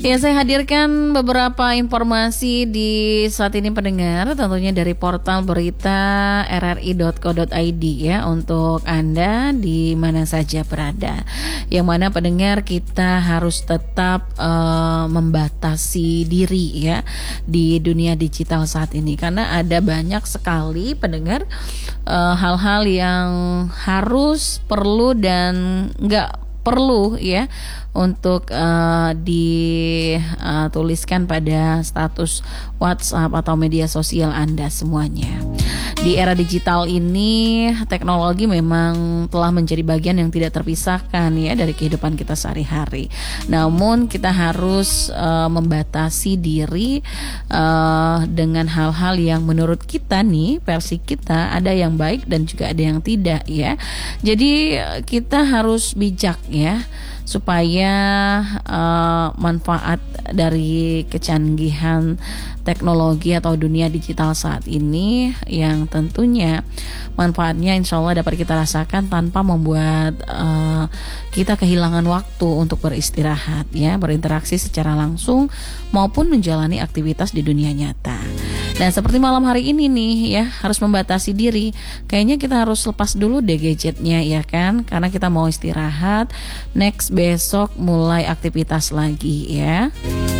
Ya, saya hadirkan beberapa informasi di saat ini pendengar, tentunya dari portal berita rri.co.id ya, untuk Anda di mana saja berada. Yang mana pendengar, kita harus tetap membatasi diri ya di dunia digital saat ini, karena ada banyak sekali pendengar hal-hal yang harus, perlu dan nggak perlu ya untuk dituliskan pada status WhatsApp atau media sosial Anda semuanya. Di era digital ini, teknologi memang telah menjadi bagian yang tidak terpisahkan ya dari kehidupan kita sehari-hari. Namun kita harus membatasi diri dengan hal-hal yang menurut kita nih, versi kita, ada yang baik dan juga ada yang tidak ya. Jadi kita harus bijak ya, supaya manfaat dari kecanggihan teknologi atau dunia digital saat ini, yang tentunya manfaatnya insya Allah dapat kita rasakan tanpa membuat kita kehilangan waktu untuk beristirahat ya, berinteraksi secara langsung maupun menjalani aktivitas di dunia nyata. Dan seperti malam hari ini nih ya, harus membatasi diri. Kayaknya kita harus lepas dulu deh gadgetnya ya kan, karena kita mau istirahat. Next besok mulai aktivitas lagi ya.